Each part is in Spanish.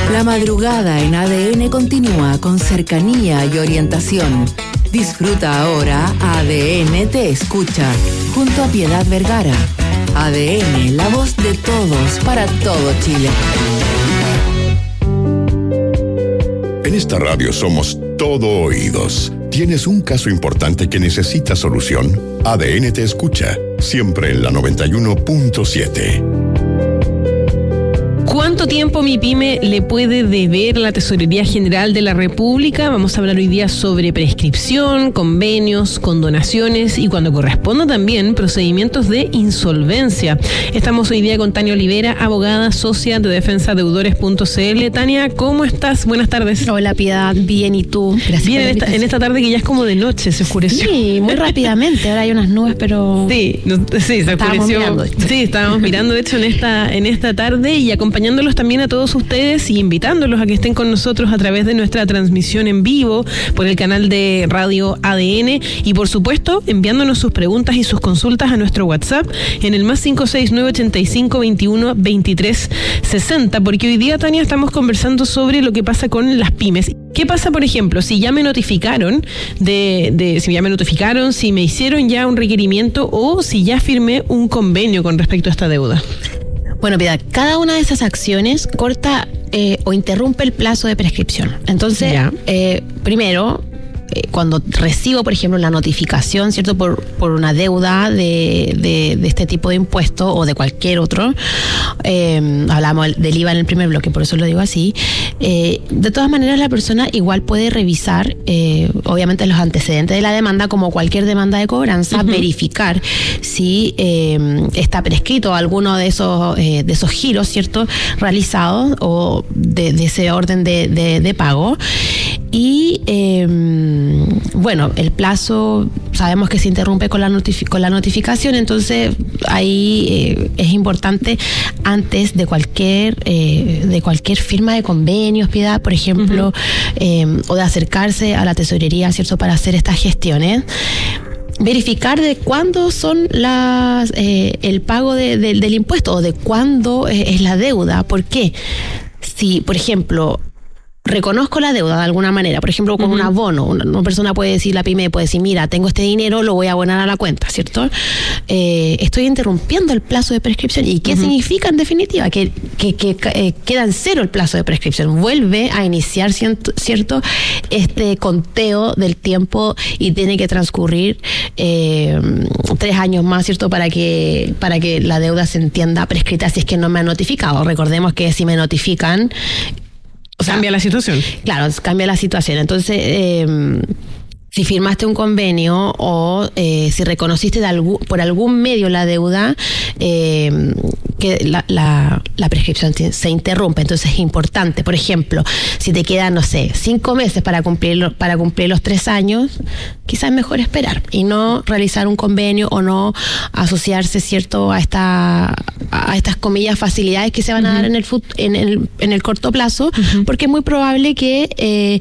La madrugada en ADN continúa con cercanía y orientación. Disfruta ahora ADN Te Escucha, junto a Piedad Vergara. ADN, la voz de todos para todo Chile. En esta radio somos todo oídos. ¿Tienes un caso importante que necesita solución? ADN Te Escucha, siempre en la 91.7. ¿Cuánto tiempo MIPYME le puede deber la Tesorería General de la República? Vamos a hablar hoy día sobre prescripción, convenios, condonaciones y, cuando corresponda, también procedimientos de insolvencia. Estamos hoy día con Tania Olivera, abogada socia de defensadeudores.cl. Tania, ¿cómo estás? Buenas tardes. Hola, Piedad. Bien, ¿y tú? Gracias. Bien, en esta tarde que ya es como de noche, se oscureció. Sí, muy rápidamente. Ahora hay unas nubes, pero... Sí, se oscureció. Estábamos mirando, de hecho, en esta tarde, y acompañándolos también a todos ustedes y invitándolos a que estén con nosotros a través de nuestra transmisión en vivo por el canal de Radio ADN y, por supuesto, enviándonos sus preguntas y sus consultas a nuestro WhatsApp en el +569 85 21 23 60, porque hoy día, Tania, estamos conversando sobre lo que pasa con las pymes. ¿Qué pasa, por ejemplo, si ya me notificaron si me hicieron ya un requerimiento o si ya firmé un convenio con respecto a esta deuda? Bueno, Piedad, cada una de esas acciones corta o interrumpe el plazo de prescripción. Entonces, primero, cuando recibo, por ejemplo, la notificación, ¿cierto?, por una deuda de este tipo de impuesto o de cualquier otro, hablamos del IVA en el primer bloque, por eso lo digo así, de todas maneras la persona igual puede revisar, obviamente, los antecedentes de la demanda, como cualquier demanda de cobranza, verificar si está prescrito alguno de esos giros, ¿cierto?, realizados o de ese orden de pago. Y bueno, el plazo sabemos que se interrumpe con la notificación, entonces ahí es importante, antes de cualquier firma de convenios, Piedad, por ejemplo, o de acercarse a la tesorería, ¿cierto?, para hacer estas gestiones, verificar de cuándo son el pago del impuesto o de cuándo es la deuda. ¿Por qué? Si, por ejemplo, reconozco la deuda de alguna manera, por ejemplo, con un abono, una persona puede decir, la pyme puede decir, mira, tengo este dinero, lo voy a abonar a la cuenta, ¿cierto? Estoy interrumpiendo el plazo de prescripción. ¿Y qué significa, en definitiva? Que queda en cero el plazo de prescripción. Vuelve a iniciar, ¿cierto?, este conteo del tiempo, y tiene que transcurrir 3 años más, ¿cierto?, para que la deuda se entienda prescrita, si es que no me han notificado. Recordemos que si me notifican, cambia la situación. Claro, cambia la situación. Entonces, si firmaste un convenio o si reconociste por algún medio la deuda, que la prescripción se interrumpe. Entonces es importante, por ejemplo, si te quedan, 5 meses para cumplir los 3 años, quizás es mejor esperar y no realizar un convenio o no asociarse, ¿cierto?, a estas, comillas, facilidades que se van a dar en el corto plazo, porque es muy probable que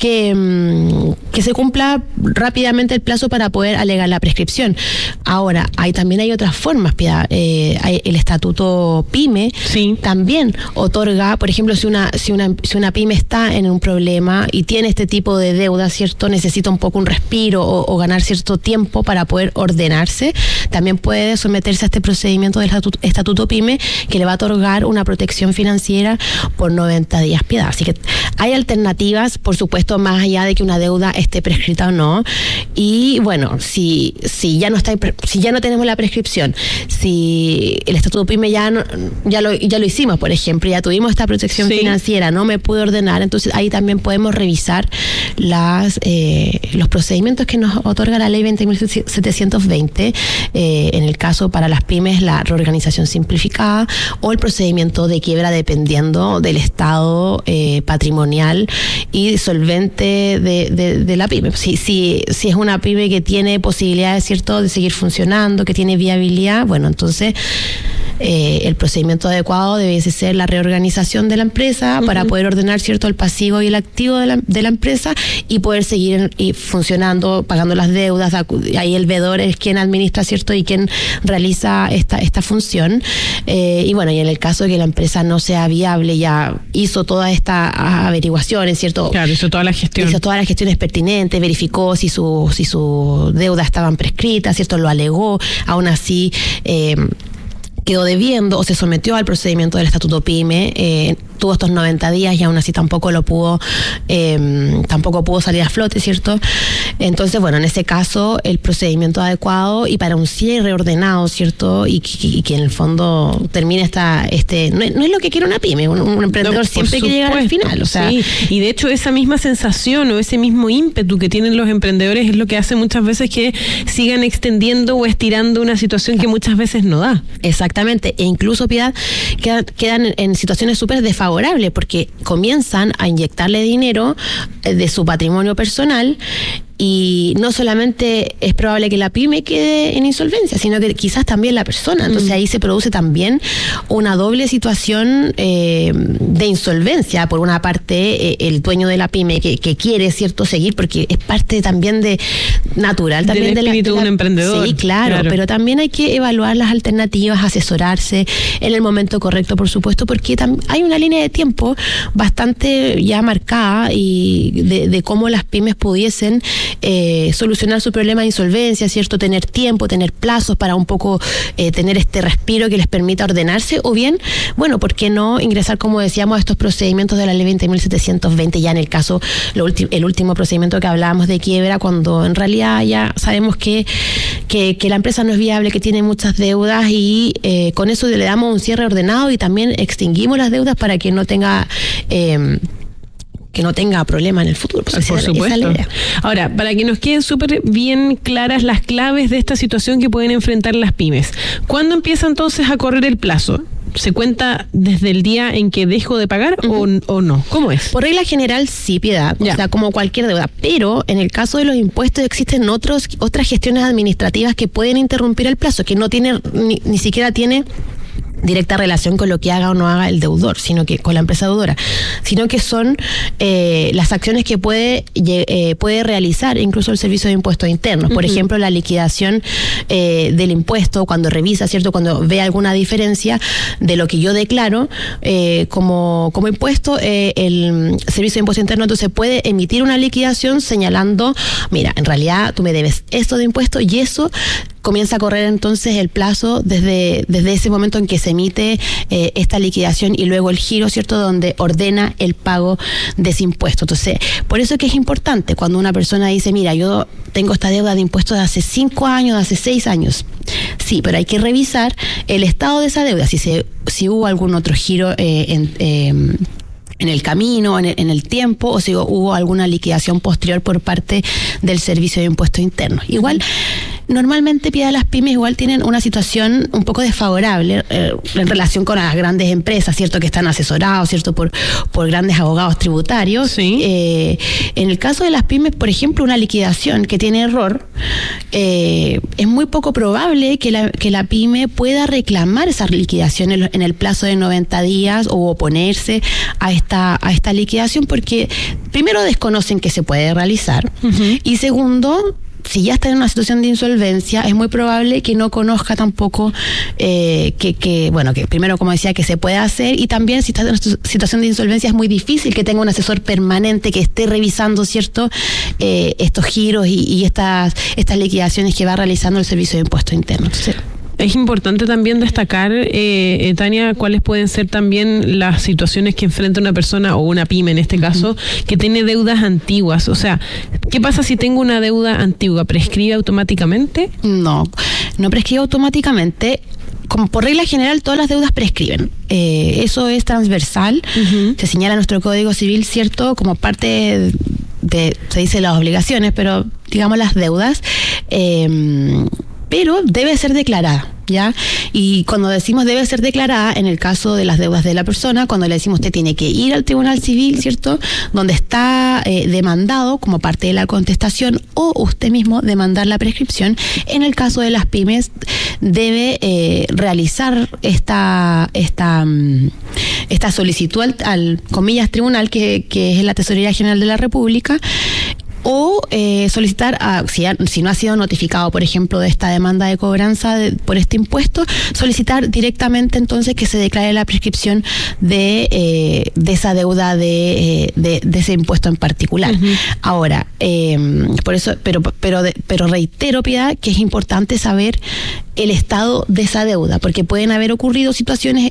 se cumpla rápidamente el plazo para poder alegar la prescripción. Ahora, también hay otras formas, Piedad. El estatuto PYME también otorga, por ejemplo, si una pyme está en un problema y tiene este tipo de deuda, ¿cierto?, necesita un poco un respiro o ganar cierto tiempo para poder ordenarse, también puede someterse a este procedimiento del estatuto PYME, que le va a otorgar una protección financiera por 90 días, Piedad. Así que hay alternativas, por supuesto, más allá de que una deuda esté prescrita o no. Y bueno, si ya no tenemos la prescripción, si el estatuto PYME ya lo hicimos, por ejemplo, ya tuvimos esta protección financiera, no me pude ordenar, entonces ahí también podemos revisar los procedimientos que nos otorga la ley 20.720, en el caso para las pymes, la reorganización simplificada o el procedimiento de quiebra, dependiendo del estado patrimonial y solvente de la pyme. Si es una pyme que tiene posibilidades, ¿cierto?, de seguir funcionando, que tiene viabilidad, bueno, entonces el procedimiento adecuado debiese ser la reorganización de la empresa para poder ordenar, ¿cierto?, el pasivo y el activo de la empresa y poder seguir funcionando, pagando las deudas. Ahí el veedor es quien administra, ¿cierto?, y quien realiza esta función. Y bueno, y en el caso de que la empresa no sea viable, ya hizo todas estas averiguaciones, ¿cierto? Claro, hizo todas las gestiones pertinentes, verificó si su deuda estaban prescritas, ¿cierto? Lo alegó, aún así quedó debiendo o se sometió al procedimiento del Estatuto PYME, tuvo estos 90 días y aún así tampoco pudo salir a flote, ¿cierto? Entonces, bueno, en ese caso el procedimiento adecuado y para un cierre ordenado, ¿cierto? Y que en el fondo termine no es lo que quiere una pyme, un emprendedor siempre quiere llegar al final, o sea, sí. Y de hecho esa misma sensación o ese mismo ímpetu que tienen los emprendedores es lo que hace muchas veces que sigan extendiendo o estirando una situación que muchas veces no da. Exactamente, e incluso, Piedad, quedan en situaciones súper desfavorables porque comienzan a inyectarle dinero de su patrimonio personal. Y no solamente es probable que la pyme quede en insolvencia, sino que quizás también la persona. Entonces ahí se produce también una doble situación de insolvencia. Por una parte, el dueño de la pyme que quiere, ¿cierto?, seguir, porque es parte también natural también del espíritu de un emprendedor. Sí, claro, pero también hay que evaluar las alternativas, asesorarse en el momento correcto, por supuesto, porque hay una línea de tiempo bastante ya marcada y de cómo las pymes pudiesen solucionar su problema de insolvencia, ¿cierto? Tener tiempo, tener plazos para un poco tener este respiro que les permita ordenarse, o bien, bueno, ¿por qué no ingresar, como decíamos, a estos procedimientos de la ley 20.720, ya en el caso, el último procedimiento que hablábamos de quiebra, cuando en realidad ya sabemos que la empresa no es viable, que tiene muchas deudas y con eso le damos un cierre ordenado y también extinguimos las deudas para que no tenga problema en el futuro. Por supuesto. Ahora, para que nos queden súper bien claras las claves de esta situación que pueden enfrentar las pymes, ¿cuándo empieza entonces a correr el plazo? ¿Se cuenta desde el día en que dejo de pagar o no? ¿Cómo es? Por regla general, sí, Piedad, o sea, como cualquier deuda. Pero en el caso de los impuestos existen otras gestiones administrativas que pueden interrumpir el plazo, que no tiene, ni siquiera tiene directa relación con lo que haga o no haga el deudor, sino que con la empresa deudora, sino que son las acciones que puede realizar incluso el Servicio de Impuestos Internos. Por ejemplo, la liquidación del impuesto, cuando revisa, ¿cierto?, cuando ve alguna diferencia de lo que yo declaro como impuesto, el Servicio de Impuestos Internos entonces puede emitir una liquidación señalando, mira, en realidad tú me debes esto de impuesto, y eso comienza a correr entonces el plazo desde ese momento en que se emite esta liquidación y luego el giro, ¿cierto?, donde ordena el pago de ese impuesto. Entonces, por eso que es importante cuando una persona dice, mira, yo tengo esta deuda de impuestos de hace 5 años, de hace 6 años. Sí, pero hay que revisar el estado de esa deuda, si hubo algún otro giro en el camino, en el tiempo, o si hubo alguna liquidación posterior por parte del Servicio de Impuestos Internos. Igual, normalmente, Piedad, las pymes igual tienen una situación un poco desfavorable en relación con las grandes empresas, ¿cierto?, que están asesorados, ¿cierto?, por grandes abogados tributarios. Sí. En el caso de las pymes, por ejemplo, una liquidación que tiene error, es muy poco probable que la pyme pueda reclamar esa liquidación en el plazo de 90 días o oponerse a esta liquidación, porque primero desconocen que se puede realizar y segundo, si ya está en una situación de insolvencia, es muy probable que no conozca tampoco que primero, como decía, que se puede hacer, y también si está en una situación de insolvencia es muy difícil que tenga un asesor permanente que esté revisando, ¿cierto?, estos giros y estas liquidaciones que va realizando el Servicio de Impuestos Internos. Entonces, es importante también destacar, Tania, cuáles pueden ser también las situaciones que enfrenta una persona o una pyme en este caso que tiene deudas antiguas. O sea, ¿qué pasa si tengo una deuda antigua? ¿Prescribe automáticamente? No prescribe automáticamente. Como por regla general, todas las deudas prescriben. Eso es transversal. Se señala en nuestro Código Civil, ¿cierto?, como parte se dice las obligaciones, pero digamos las deudas. Pero debe ser declarada. ¿ya? Y cuando decimos debe ser declarada, en el caso de las deudas de la persona, cuando le decimos usted tiene que ir al Tribunal Civil, ¿cierto?, donde está demandado como parte de la contestación, o usted mismo demandar la prescripción. En el caso de las pymes, debe realizar esta solicitud al comillas tribunal, que es la Tesorería General de la República, o solicitar, si no ha sido notificado, por ejemplo, de esta demanda de cobranza por este impuesto, solicitar directamente entonces que se declare la prescripción de esa deuda de ese impuesto en particular. Uh-huh. Ahora, por eso, pero reitero, Piedad, que es importante saber el estado de esa deuda, porque pueden haber ocurrido situaciones,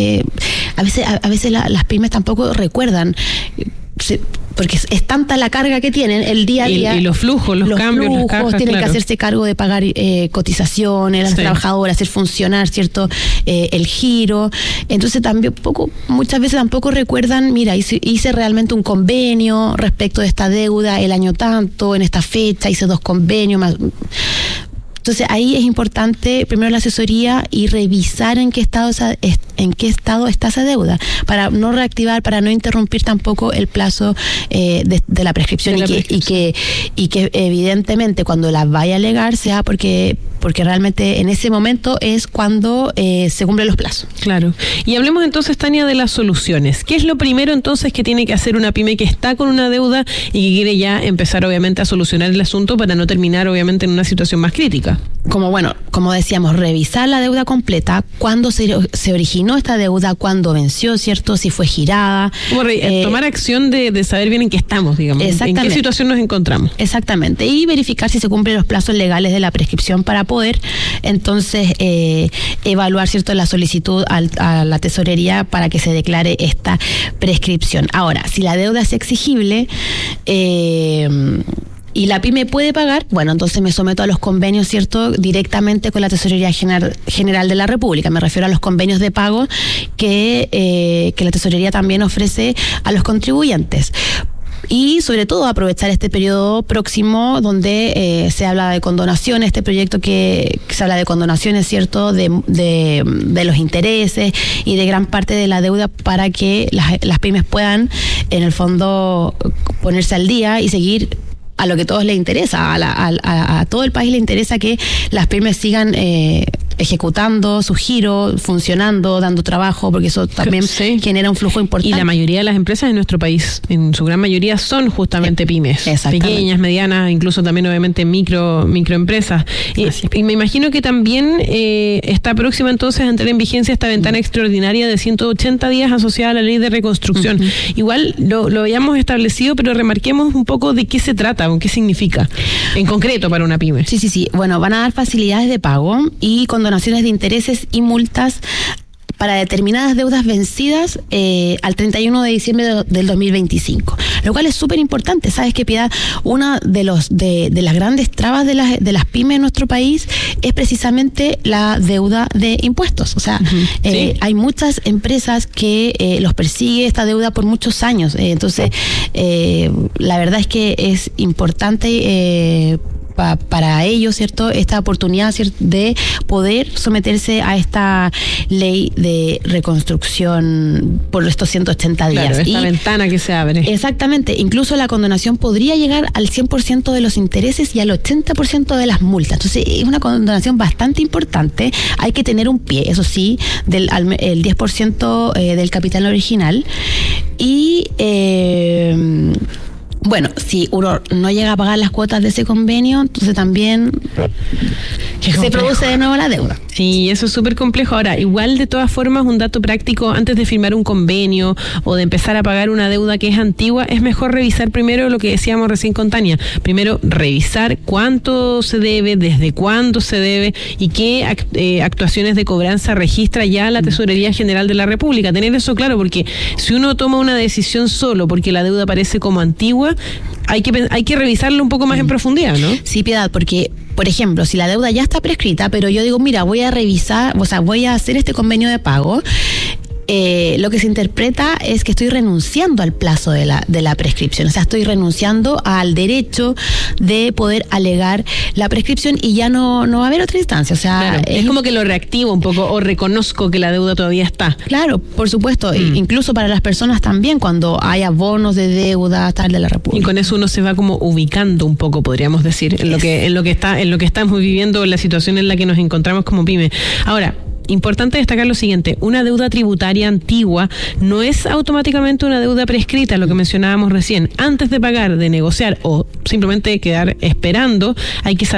a veces las pymes tampoco recuerdan, porque es tanta la carga que tienen el día a día. Y los flujos, los cambios, las cajas, tienen que hacerse cargo de pagar cotizaciones, las trabajadoras, hacer funcionar, ¿cierto?, el giro. Entonces muchas veces tampoco recuerdan, mira, hice realmente un convenio respecto de esta deuda el año tanto, en esta fecha, hice 2 convenios más. Entonces ahí es importante primero la asesoría y revisar en qué estado está esa deuda, para no reactivar, para no interrumpir tampoco el plazo de la prescripción, y que evidentemente cuando la vaya a alegar sea porque realmente en ese momento es cuando se cumplen los plazos. Claro. Y hablemos entonces, Tania, de las soluciones. ¿Qué es lo primero entonces que tiene que hacer una pyme que está con una deuda y que quiere ya empezar obviamente a solucionar el asunto para no terminar obviamente en una situación más crítica? Como decíamos, revisar la deuda completa, cuándo se originó esta deuda, cuándo venció, ¿cierto?, si fue girada. Tomar acción de saber bien en qué estamos, digamos, en qué situación nos encontramos. Exactamente, y verificar si se cumplen los plazos legales de la prescripción para poder entonces evaluar, ¿cierto?, la solicitud a la tesorería para que se declare esta prescripción. Ahora, si la deuda es exigible, y la pyme puede pagar, bueno, entonces me someto a los convenios, ¿cierto?, directamente con la Tesorería General de la República. Me refiero a los convenios de pago que la Tesorería también ofrece a los contribuyentes. Y sobre todo aprovechar este periodo próximo donde se habla de condonaciones, este proyecto que se habla de condonaciones, ¿cierto?, de los intereses y de gran parte de la deuda, para que las pymes puedan, en el fondo, ponerse al día y seguir a lo que a todos les interesa, a todo el país le interesa que las pymes sigan ejecutando su giro, funcionando, dando trabajo, porque eso también genera un flujo importante. Y la mayoría de las empresas en nuestro país, en su gran mayoría, son justamente pymes, pequeñas, medianas, incluso también obviamente microempresas. Y me imagino que también está próxima entonces a entrar en vigencia esta ventana extraordinaria de 180 días asociada a la ley de reconstrucción. Uh-huh. Igual lo habíamos establecido, pero remarquemos un poco de qué se trata o qué significa en concreto para una pyme. Sí. Bueno, van a dar facilidades de pago y condonaciones de intereses y multas para determinadas deudas vencidas al 31 de diciembre del 2025, lo cual es súper importante. ¿Sabes qué, Piedad? Una de las grandes trabas de las pymes en nuestro país es precisamente la deuda de impuestos. O sea, hay muchas empresas que los persigue esta deuda por muchos años. Entonces, la verdad es que es importante para ellos, ¿cierto?, esta oportunidad, ¿cierto?, de poder someterse a esta ley de reconstrucción por estos 180 días. Claro, esta ventana que se abre. Exactamente, incluso la condonación podría llegar al 100% de los intereses y al 80% de las multas. Entonces, es una condonación bastante importante. Hay que tener un pie, eso sí, el 10% del capital original. Y bueno, si uno no llega a pagar las cuotas de ese convenio, entonces también se produce de nuevo la deuda. Sí, eso es súper complejo. Ahora, igual de todas formas, un dato práctico, antes de firmar un convenio o de empezar a pagar una deuda que es antigua, es mejor revisar primero lo que decíamos recién con Tania. Primero, revisar cuánto se debe, desde cuándo se debe y qué actuaciones de cobranza registra ya la Tesorería General de la República. Tener eso claro, porque si uno toma una decisión solo porque la deuda parece como antigua, hay que revisarlo un poco más en profundidad, ¿no? Sí, Piedad, porque, por ejemplo, si la deuda ya está prescrita, pero yo digo, mira, voy a revisar, o sea, voy a hacer este convenio de pago, lo que se interpreta es que estoy renunciando al plazo de la prescripción. O sea, estoy renunciando al derecho de poder alegar la prescripción y ya no va a haber otra instancia. O sea, claro, es como que lo reactivo un poco o reconozco que la deuda todavía está. Claro, por supuesto. Incluso para las personas también, cuando haya bonos de deuda tal de la República. Y con eso uno se va como ubicando un poco, podríamos decir, en lo que estamos viviendo, en la situación en la que nos encontramos como pyme. Ahora, importante destacar lo siguiente: una deuda tributaria antigua no es automáticamente una deuda prescrita, lo que mencionábamos recién. Antes de pagar, de negociar o simplemente quedar esperando, hay que saber